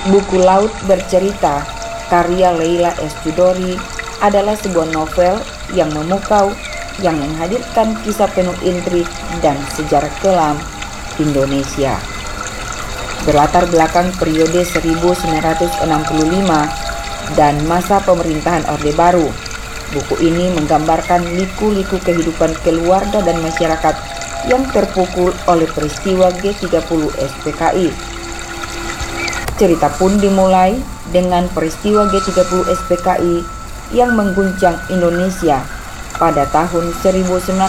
Buku Laut Bercerita karya Leila S. Chudori adalah sebuah novel yang memukau yang menghadirkan kisah penuh intrik dan sejarah kelam Indonesia. Berlatar belakang periode 1965 dan masa pemerintahan Orde Baru, buku ini menggambarkan liku-liku kehidupan keluarga dan masyarakat yang terpukul oleh peristiwa G30 SPKI. Cerita pun dimulai dengan peristiwa G30 SPKI yang mengguncang Indonesia pada tahun 1965.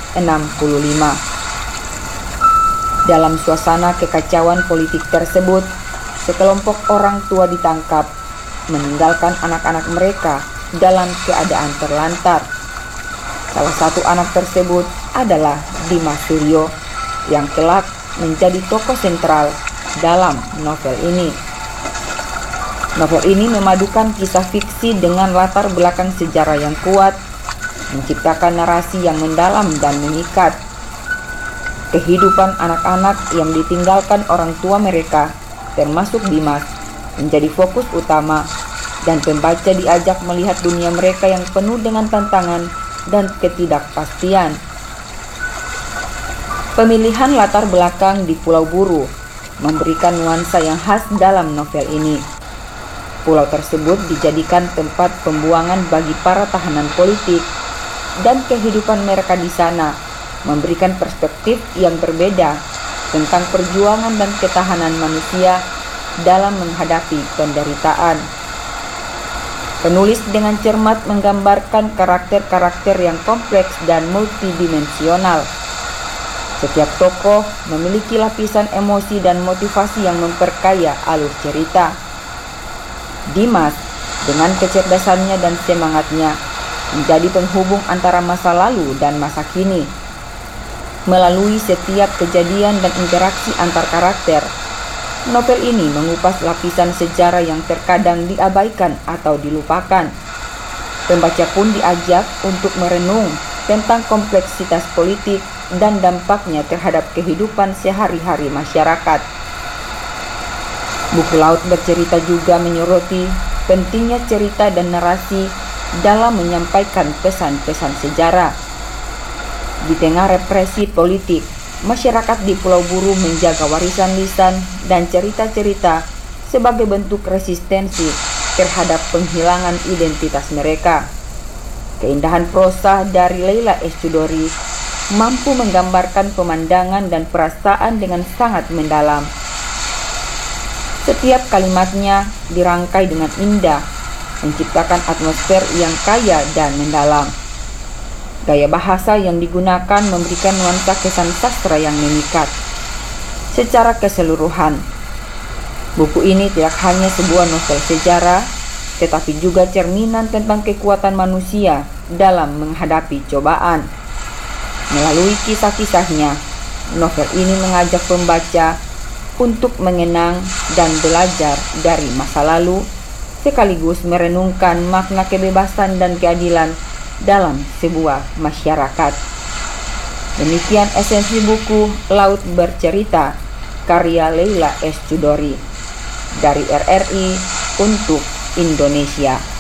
Dalam suasana kekacauan politik tersebut, sekelompok orang tua ditangkap, meninggalkan anak-anak mereka dalam keadaan terlantar. Salah satu anak tersebut adalah Dimas Suryo yang kelak menjadi tokoh sentral dalam novel ini. Novel ini memadukan kisah fiksi dengan latar belakang sejarah yang kuat, menciptakan narasi yang mendalam dan mengikat. Kehidupan anak-anak yang ditinggalkan orang tua mereka, termasuk Dimas, menjadi fokus utama, dan pembaca diajak melihat dunia mereka yang penuh dengan tantangan dan ketidakpastian. Pemilihan latar belakang di Pulau Buru memberikan nuansa yang khas dalam novel ini. Pulau tersebut dijadikan tempat pembuangan bagi para tahanan politik, dan kehidupan mereka di sana memberikan perspektif yang berbeda tentang perjuangan dan ketahanan manusia dalam menghadapi penderitaan. Penulis dengan cermat menggambarkan karakter-karakter yang kompleks dan multidimensional. Setiap tokoh memiliki lapisan emosi dan motivasi yang memperkaya alur cerita. Dimas, dengan kecerdasannya dan semangatnya, menjadi penghubung antara masa lalu dan masa kini. Melalui setiap kejadian dan interaksi antar karakter, novel ini mengupas lapisan sejarah yang terkadang diabaikan atau dilupakan. Pembaca pun diajak untuk merenung tentang kompleksitas politik dan dampaknya terhadap kehidupan sehari-hari masyarakat. Buku Laut Bercerita juga menyoroti pentingnya cerita dan narasi dalam menyampaikan pesan-pesan sejarah. Di tengah represi politik, masyarakat di Pulau Buru menjaga warisan lisan dan cerita-cerita sebagai bentuk resistensi terhadap penghilangan identitas mereka. Keindahan prosa dari Leila S. Chudori mampu menggambarkan pemandangan dan perasaan dengan sangat mendalam. Setiap kalimatnya dirangkai dengan indah, menciptakan atmosfer yang kaya dan mendalam. Gaya bahasa yang digunakan memberikan nuansa kesan sastra yang memikat. Secara keseluruhan, buku ini tidak hanya sebuah novel sejarah, tetapi juga cerminan tentang kekuatan manusia dalam menghadapi cobaan. Melalui kisah-kisahnya, novel ini mengajak pembaca untuk mengenang dan belajar dari masa lalu, sekaligus merenungkan makna kebebasan dan keadilan dalam sebuah masyarakat. Demikian esensi buku Laut Bercerita karya Leila S. Chudori dari RRI untuk Indonesia.